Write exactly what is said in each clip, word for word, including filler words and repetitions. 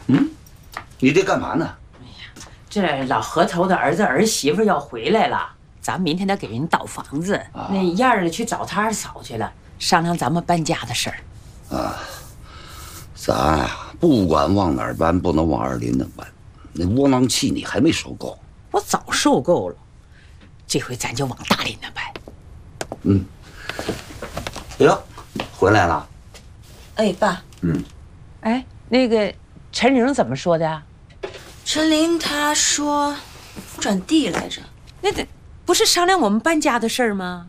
嗯，你这干嘛呢？ 哎呀，这老河头的儿子儿媳妇要回来了，咱明天得给人倒房子。啊、那燕儿去找他二嫂去了，商量咱们搬家的事儿。 啊，咱呀，不管往哪儿搬，不能往二林那搬。那窝囊气你还没受够？ 我早受够了，这回咱就往大林那搬。 嗯。哟，回来了。 哎，爸。 嗯。 哎，那个陈玲怎么说的呀？ 陈玲她说转地来着。 那这不是商量我们搬家的事儿吗？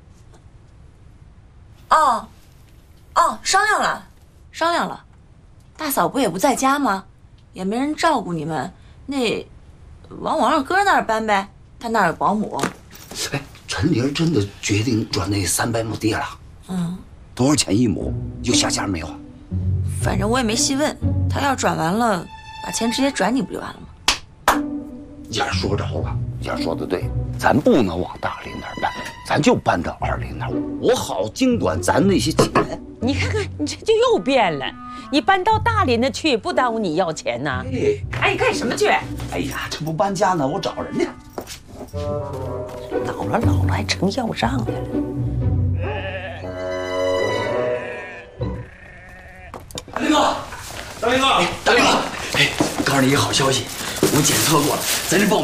哦，哦，商量了，商量了。大嫂不也不在家吗？也没人照顾你们，那往我二哥那儿搬呗，他那儿有保姆。 哎，陈玲真的决定转那三百亩地了？ 嗯。 多少钱一亩？有下家没有？ 反正我也没细问，他要转完了，把钱直接转你不就完了吗？ 燕儿说着了，燕儿说的对，咱不能往大林那儿搬，咱就搬到二林那儿，我好经管咱那些钱。 你看看，你这就又变了。你搬到大林那去，不耽误你要钱呐？哎，哎，干什么去？ 哎呀，这不搬家呢，我找人呢。 老了老了还成要账的了。 大林哥，大林哥，大林哥，哎，告诉你一个好消息，我检测过了，咱这苞